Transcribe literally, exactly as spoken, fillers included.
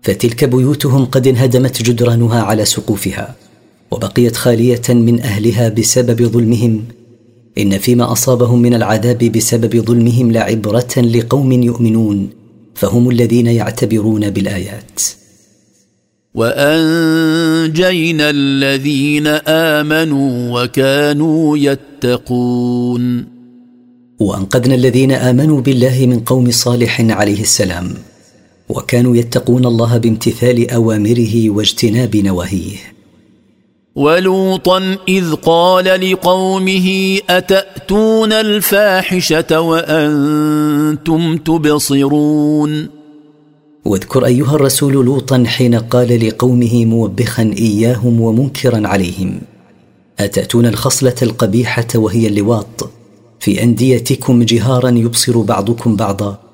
فتلك بيوتهم قد انهدمت جدرانها على سقوفها وبقيت خالية من أهلها بسبب ظلمهم. إن فيما أصابهم من العذاب بسبب ظلمهم لعبرة لقوم يؤمنون، فهم الذين يعتبرون بالآيات. وأنجينا الذين آمنوا وكانوا يتقون. وأنقذنا الذين آمنوا بالله من قوم صالح عليه السلام وكانوا يتقون الله بامتثال أوامره واجتناب نواهيه. ولوطا إذ قال لقومه أتأتون الفاحشة وأنتم تبصرون. واذكر أيها الرسول لوطا حين قال لقومه موبخا إياهم ومنكرا عليهم: أتأتون الخصلة القبيحة وهي اللواط في أنديتكم جهارا يبصر بعضكم بعضا